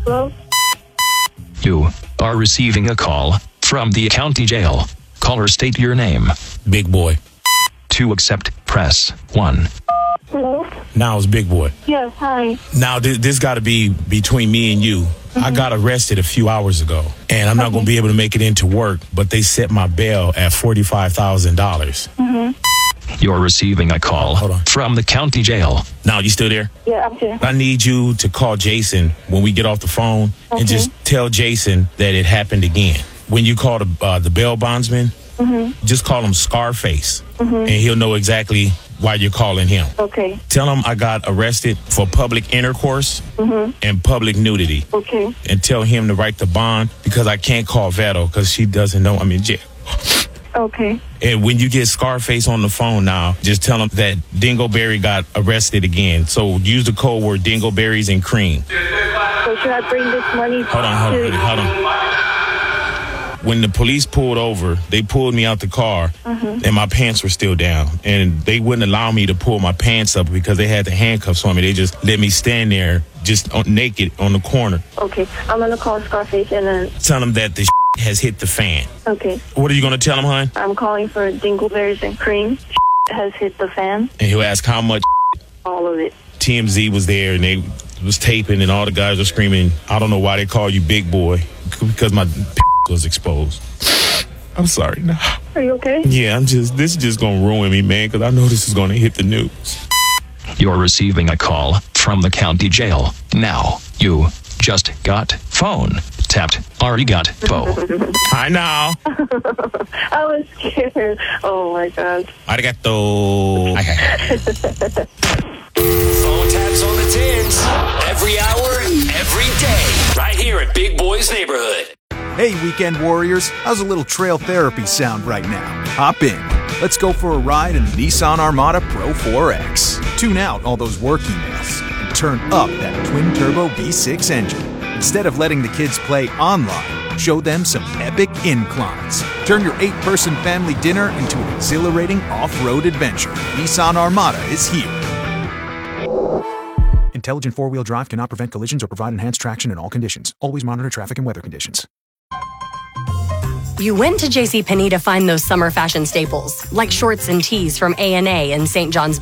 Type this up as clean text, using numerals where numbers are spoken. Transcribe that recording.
Hello? You are receiving a call from the county jail. Caller, state your name. Big boy. To accept, press 1. Hello? Now it's Big boy. Yes, hi. Now this got to be between me and you. I got arrested a few hours ago, and I'm not going to be able to make it into work, but they set my bail at $45,000. You're receiving a call Hold on. from the county jail. Now, you still there? Yeah, I'm here. I need you to call Jason when we get off the phone and just tell Jason that it happened again. When you call the bail bondsman, just call him Scarface, and he'll know exactly why you're calling him. Okay. Tell him I got arrested for public intercourse and public nudity. Okay. And tell him to write the bond because I can't call Vetto because she doesn't know I'm in jail. Okay. And when you get Scarface on the phone now, just tell him that Dingleberry got arrested again. So use the code word Dingleberries and cream. So should I bring this money Hold on. When the police pulled over, they pulled me out the car and my pants were still down. And they wouldn't allow me to pull my pants up because they had the handcuffs on me. They just let me stand there just naked on the corner. Okay. I'm going to call Scarface and then... Tell him that the has hit the fan. Okay. What are you going to tell him, hon? I'm calling for Dingleberries and cream. Has hit the fan. And he'll ask how much. All of it. TMZ was there and they was taping and all the guys were screaming, I don't know why they call you big boy, because my was exposed. I'm sorry. No. Are you okay? Yeah, this is just going to ruin me, man, because I know this is going to hit the news. You're receiving a call from the county jail. Now, you just got phone. Tapped. Already got phone. Hi now. I was scared. Oh, my God. Arigato. Phone taps on the tins. Every hour, every day. Right here at Big Boy's Neighborhood. Hey, weekend warriors, how's a little trail therapy sound right now? Hop in. Let's go for a ride in the Nissan Armada Pro 4X. Tune out all those work emails and turn up that twin-turbo V6 engine. Instead of letting the kids play online, show them some epic inclines. Turn your 8-person family dinner into an exhilarating off-road adventure. Nissan Armada is here. Intelligent four-wheel drive cannot prevent collisions or provide enhanced traction in all conditions. Always monitor traffic and weather conditions. You went to JCPenney to find those summer fashion staples, like shorts and tees from A&A and St. John's